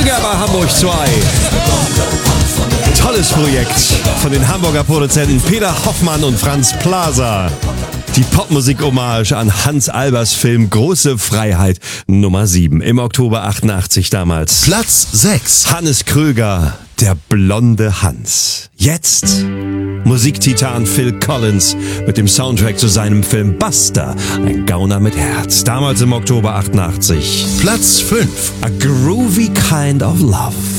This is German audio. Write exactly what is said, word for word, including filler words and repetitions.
Finger bei Hamburg zwei. Tolles Projekt von den Hamburger Produzenten Peter Hoffmann und Franz Plaza. Die Popmusik-Hommage an Hans Albers Film Große Freiheit Nummer sieben. Im Oktober achtundachtzig damals. Platz sechs. Hannes Kröger, der blonde Hans. Jetzt Musiktitan Phil Collins mit dem Soundtrack zu seinem Film Buster, ein Gauner mit Herz. Damals im Oktober achtundachtzig. Platz fünf. A Groovy Kind of Love.